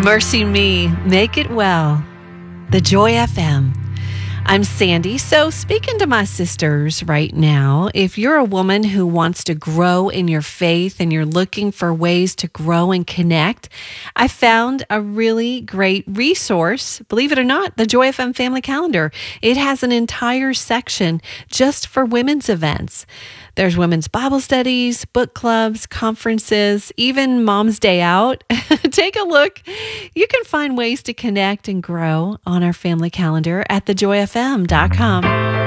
Mercy Me, Make It Well, the Joy FM. I'm Sandy. So speaking to my sisters right now, if you're a woman who wants to grow in your faith and you're looking for ways to grow and connect, I found a really great resource. Believe it or not, the Joy FM Family Calendar. It has an entire section just for women's events. There's women's Bible studies, book clubs, conferences, even Mom's Day Out. Take a look. You can find ways to connect and grow on our family calendar at thejoyfm.com.